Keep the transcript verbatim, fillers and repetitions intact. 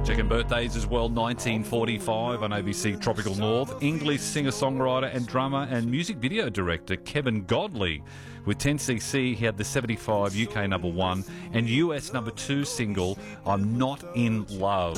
Checking birthdays as well, nineteen forty-five on A B C Tropical North. English singer-songwriter and drummer and music video director Kevin Godley. With ten C C, he had the seventy-five U K number one and U S number two single, I'm Not In Love.